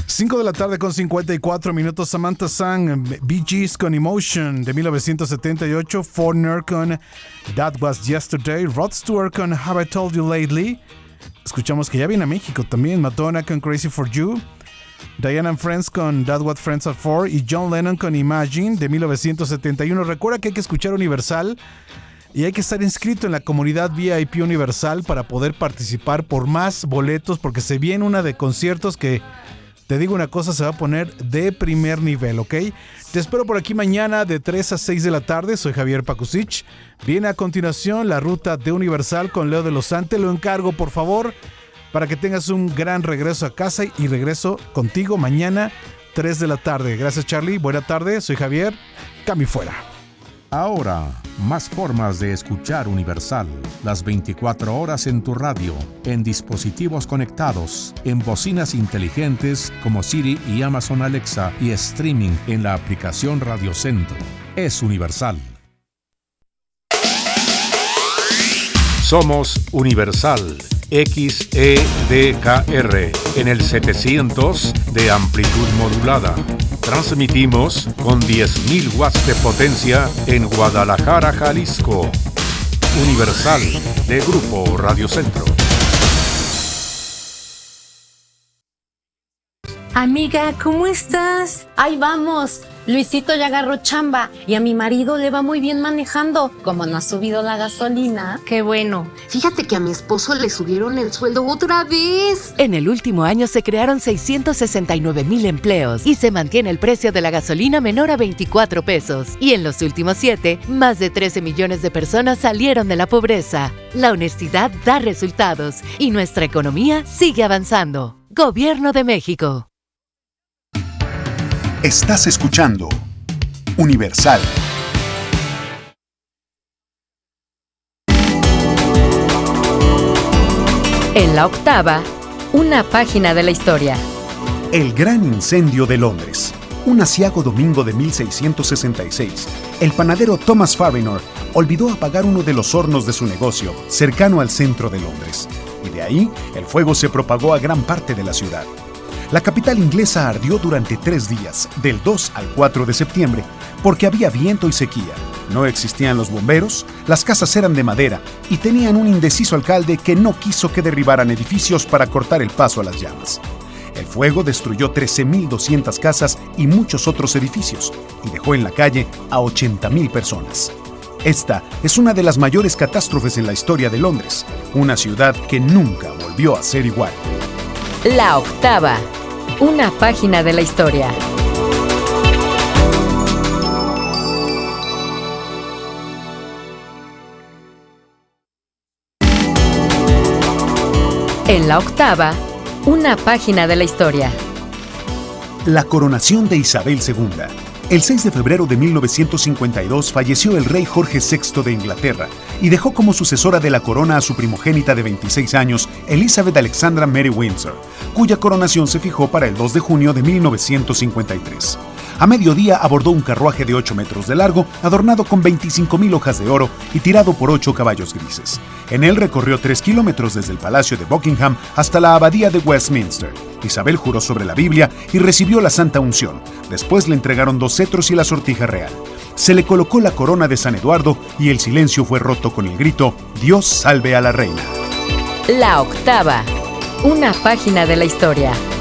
5 de la tarde con 54 minutos. Samantha Sang, Bee Gees con Emotion de 1978. Foreigner con That Was Yesterday. Rod Stewart con Have I Told You Lately. Escuchamos que ya viene a México también. Madonna con Crazy For You. Diana and Friends con That's What Friends Are For. Y John Lennon con Imagine de 1971. Recuerda que hay que escuchar Universal y hay que estar inscrito en la comunidad VIP Universal para poder participar por más boletos, porque se viene una de conciertos que, te digo una cosa, se va a poner de primer nivel, ¿ok? Te espero por aquí mañana de 3 a 6 de la tarde. Soy Javier Pakusich. Viene a continuación la ruta de Universal con Leo de los Santos. Lo encargo, por favor, para que tengas un gran regreso a casa, y regreso contigo mañana 3 de la tarde. Gracias, Charlie. Buena tarde. Soy Javier. Cambio fuera. Ahora, más formas de escuchar Universal. Las 24 horas en tu radio, en dispositivos conectados, en bocinas inteligentes como Siri y Amazon Alexa, y streaming en la aplicación Radio Centro. Es Universal. Somos Universal XEDKR en el 700 de amplitud modulada. Transmitimos con 10.000 watts de potencia en Guadalajara, Jalisco. Universal, de Grupo Radio Centro. Amiga, ¿cómo estás? Ahí vamos. Luisito ya agarró chamba y a mi marido le va muy bien manejando. Como no ha subido la gasolina. Qué bueno. Fíjate que a mi esposo le subieron el sueldo otra vez. En el último año se crearon 669,000 empleos y se mantiene el precio de la gasolina menor a 24 pesos. Y en los últimos 7, más de 13 millones de personas salieron de la pobreza. La honestidad da resultados y nuestra economía sigue avanzando. Gobierno de México. Estás escuchando Universal. En la octava, una página de la historia. El gran incendio de Londres. Un aciago domingo de 1666, el panadero Thomas Farrinor olvidó apagar uno de los hornos de su negocio cercano al centro de Londres, y de ahí el fuego se propagó a gran parte de la ciudad. La capital inglesa ardió durante 3 días, del 2 al 4 de septiembre, porque había viento y sequía. No existían los bomberos, las casas eran de madera y tenían un indeciso alcalde que no quiso que derribaran edificios para cortar el paso a las llamas. El fuego destruyó 13.200 casas y muchos otros edificios y dejó en la calle a 80.000 personas. Esta es una de las mayores catástrofes en la historia de Londres, una ciudad que nunca volvió a ser igual. La octava, una página de la historia. En la octava, una página de la historia. La coronación de Isabel II. El 6 de febrero de 1952 falleció el rey Jorge VI de Inglaterra y dejó como sucesora de la corona a su primogénita de 26 años, Elizabeth Alexandra Mary Windsor, cuya coronación se fijó para el 2 de junio de 1953. A mediodía abordó un carruaje de 8 metros de largo, adornado con 25,000 hojas de oro y tirado por 8 caballos grises. En él recorrió 3 kilómetros desde el Palacio de Buckingham hasta la Abadía de Westminster. Isabel juró sobre la Biblia y recibió la Santa Unción. Después le entregaron 2 cetros y la sortija real. Se le colocó la corona de San Eduardo y el silencio fue roto con el grito: «Dios salve a la reina». La octava, una página de la historia.